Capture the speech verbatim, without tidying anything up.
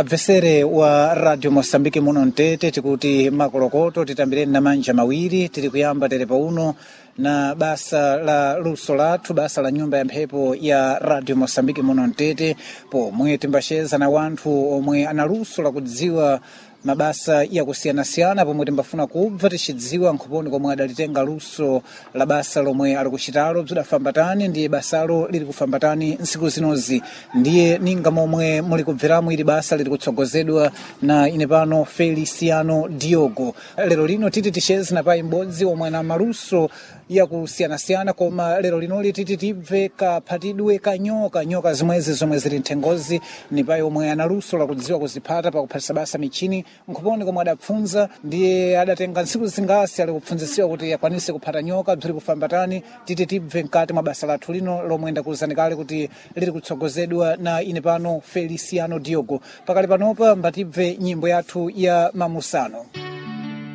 Abvesere wa Radio Mosambiki muno mtete tikuti makolokoto titambireni na manja mawiri tiri kuyamba terepa uno na basa la luso lathu basa la nyumba ya mphepo ya Radio Mosambiki muno mtete pomwe timbasheza na wanthu omwe ana luso la kudziwa mabasa ya kusiyana-siyana pomwe timbafuna kubva tichidziwa nkhuponi komwe adalitenga luso la basa lomwe ali kuchitalo bzidafambatani ndiye basalo liri kufambatani ntsiku zinozi ndiye ninga momwe muli kubveramo ili basa liri kutsogozedwa na ine pano Feliciano Diogo. Lero lino titi tichezi na pai m'bodzi omwe ana maluso ya kusiyana-siyana koma lero linoli titi tibve kaphatidwe ka nyoka nyoka zimwezi zomwe zili nthengozi ni pai omwe ana luso la kudziwa kuziphata pa kuphatisa basa michini nkhuponi komwe adapfunza ndiye adatenga ntsiku zingasi ali kupfunzisiwa kuti akwanise kuphata nyoka bziri kufambatani titi tibve mkati mwa basa lathu lino lomwe ndakuwuzani kale kuti liri kutsogozedwa na ine pano Feliciano Diogo. Pakali panopa mbatibve nyimbo yathu ya mamusano.